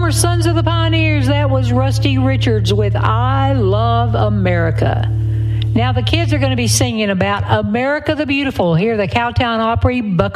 for Sons of the Pioneers, that was Rusty Richards with I Love America. Now the kids are going to be singing about America the Beautiful. Here, the Cowtown Opry, Buck